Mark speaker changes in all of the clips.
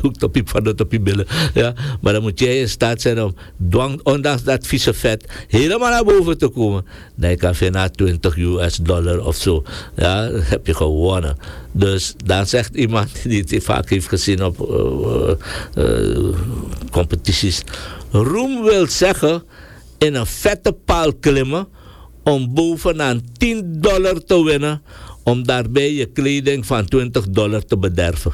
Speaker 1: zoekt op je billen. Ja? Maar dan moet jij in staat zijn om, ondanks dat vieze vet, helemaal naar boven te komen. Dan kan je na $20 of zo. Ja, dan heb je gewonnen. Dus dan zegt iemand die het vaak heeft gezien op competities. Roem wil zeggen in een vette paal klimmen om bovenaan $10 te winnen, om daarbij je kleding van $20 te bederven.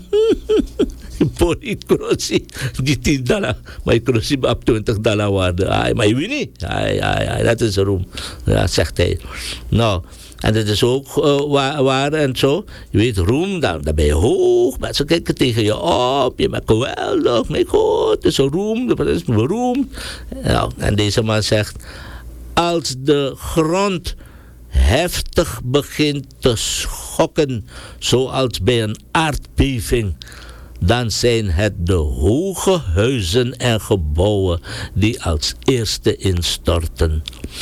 Speaker 1: Voor crossie, die $10, maar je crossie op $20 waarde. Maar je weet niet. Dat is roem. Ja, zegt hij. Nou, en dat is ook waar en zo. Je weet, roem, dan ben je hoog. Mensen kijken tegen je op. Je bent geweldig. Maar goed, het is een roem. Dat is beroemd. Nou, en deze man zegt, als de grond heftig begint te schokken, zoals bij een aardbeving, dan zijn het de hoge huizen en gebouwen die als eerste instorten.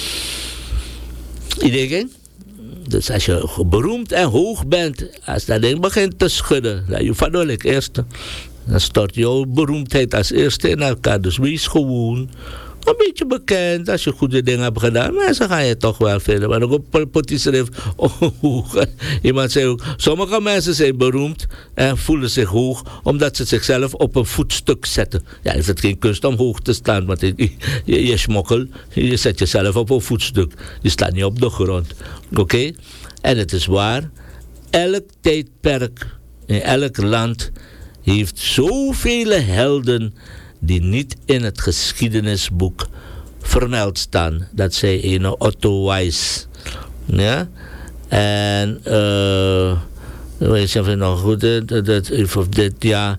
Speaker 1: Idee? Dus als je beroemd en hoog bent, als dat ding begint te schudden, dan je van eerste. Dan stort jouw beroemdheid als eerste in elkaar. Dus wees gewoon een beetje bekend. Als je goede dingen hebt gedaan, mensen gaan je toch wel vinden. Maar ook op politieschrift. Iemand zei ook, sommige mensen zijn beroemd en voelen zich hoog omdat ze zichzelf op een voetstuk zetten. Ja, is het geen kunst om hoog te staan, want je smokkel, je zet jezelf op een voetstuk. Je staat niet op de grond. Oké? En het is waar, elk tijdperk in elk land heeft zoveel helden die niet in het geschiedenisboek vermeld staan. Dat zei een Otto Weiss. Ja? En weet je nog goed, dit jaar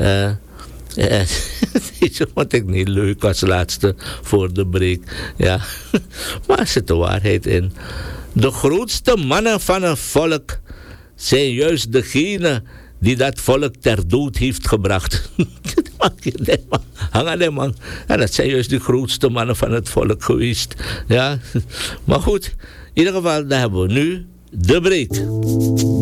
Speaker 1: deze vond ik niet leuk als laatste voor de break. Ja. Maar er zit de waarheid in. De grootste mannen van een volk zijn juist degene die dat volk ter dood heeft gebracht. Hang aan die man. En dat zijn juist de grootste mannen van het volk geweest. Ja. Maar goed, in ieder geval, dan hebben we nu de break.